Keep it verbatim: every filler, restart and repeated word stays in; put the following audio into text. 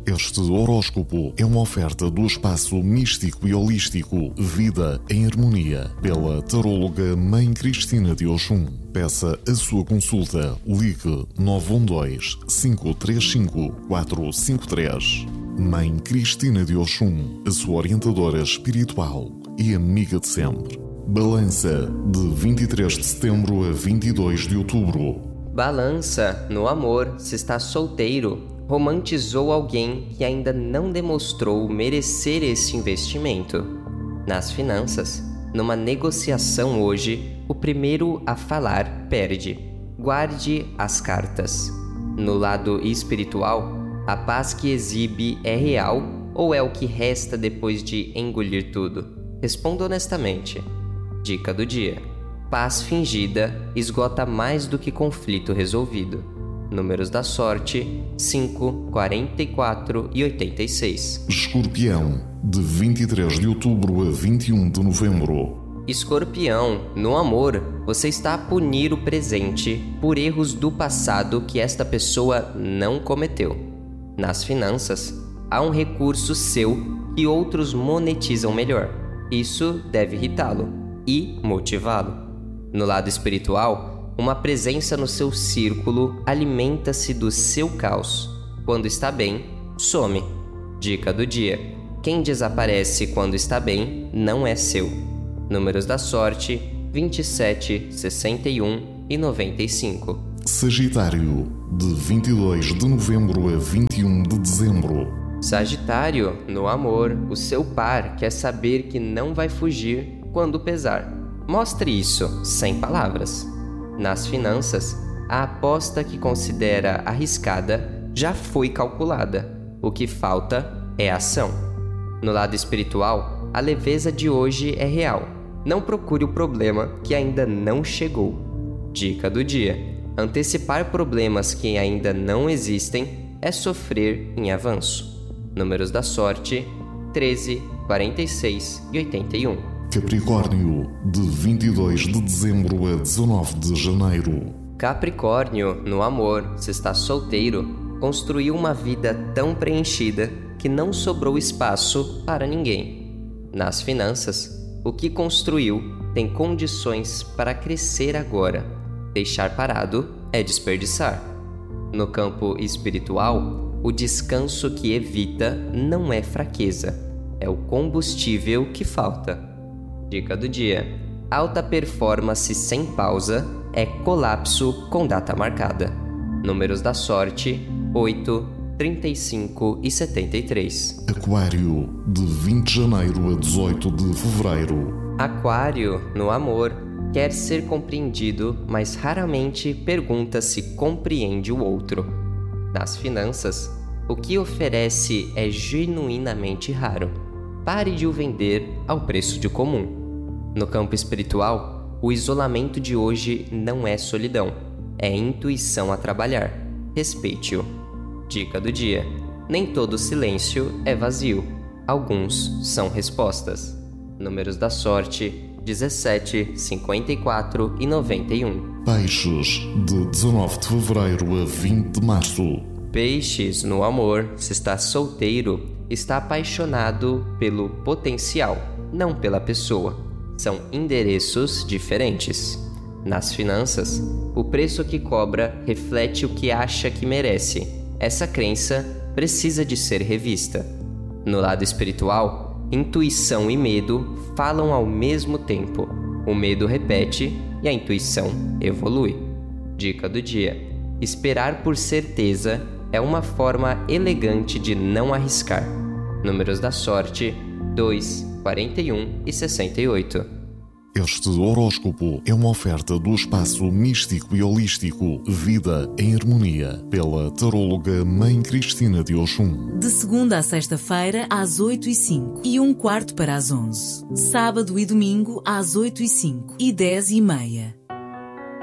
Este horóscopo é uma oferta do espaço místico e holístico Vida em Harmonia, pela taróloga Mãe Cristina de Oxum. Peça a sua consulta. Ligue nove um dois, cinco três cinco, quatro cinco três. Mãe Cristina de Oxum, a sua orientadora espiritual e amiga de sempre. Balança, de vinte e três de setembro a vinte e dois de outubro. Balança, no amor, se está solteiro, romantizou alguém que ainda não demonstrou merecer esse investimento. Nas finanças, numa negociação hoje, o primeiro a falar perde. Guarde as cartas. No lado espiritual, a paz que exibe é real ou é o que resta depois de engolir tudo? Responda honestamente. Dica do dia: paz fingida esgota mais do que conflito resolvido. Números da sorte: cinco, quarenta e quatro e oitenta e seis. Escorpião, de vinte e três de outubro a vinte e um de novembro. Escorpião, no amor, você está a punir o presente por erros do passado que esta pessoa não cometeu. Nas finanças, há um recurso seu que outros monetizam melhor. Isso deve irritá-lo e motivá-lo. No lado espiritual, uma presença no seu círculo alimenta-se do seu caos. Quando está bem, some. Dica do dia: quem desaparece quando está bem não é seu. Números da sorte: vinte e sete, sessenta e um e noventa e cinco. Sagitário, de vinte e dois de novembro a vinte e um de dezembro. Sagitário, no amor, o seu par quer saber que não vai fugir quando pesar. Mostre isso sem palavras. Nas finanças, a aposta que considera arriscada já foi calculada. O que falta é ação. No lado espiritual, a leveza de hoje é real. Não procure o problema que ainda não chegou. Dica do dia: antecipar problemas que ainda não existem é sofrer em avanço. Números da sorte: treze, quarenta e seis e oitenta e um. Capricórnio, de vinte e dois de dezembro a dezenove de janeiro. Capricórnio, no amor, se está solteiro, construiu uma vida tão preenchida que não sobrou espaço para ninguém. Nas finanças, o que construiu tem condições para crescer agora. Deixar parado é desperdiçar. No campo espiritual, o descanso que evita não é fraqueza, é o combustível que falta. Dica do dia: alta performance sem pausa é colapso com data marcada. Números da sorte: oito, trinta e cinco e setenta e três. Aquário, de vinte de janeiro a dezoito de fevereiro. Aquário, no amor, quer ser compreendido, mas raramente pergunta se compreende o outro. Nas finanças, o que oferece é genuinamente raro. Pare de o vender ao preço de comum. No campo espiritual, o isolamento de hoje não é solidão, é intuição a trabalhar. Respeite-o. Dica do dia: nem todo silêncio é vazio. Alguns são respostas. Números da sorte: dezessete, cinquenta e quatro e noventa e um. Peixes, de dezenove de fevereiro a vinte de março. Peixes, no amor, se está solteiro, está apaixonado pelo potencial, não pela pessoa. São endereços diferentes. Nas finanças, o preço que cobra reflete o que acha que merece. Essa crença precisa de ser revista. No lado espiritual, intuição e medo falam ao mesmo tempo. O medo repete e a intuição evolui. Dica do dia: esperar por certeza é uma forma elegante de não arriscar. Números da sorte: dois, quarenta e um e sessenta e oito. Este horóscopo é uma oferta do espaço místico e holístico Vida em Harmonia, pela taróloga Mãe Cristina de Oxum. De segunda a sexta-feira, às oito e cinco e um quarto para as onze. Sábado e domingo, às oito e cinco e dez e meia.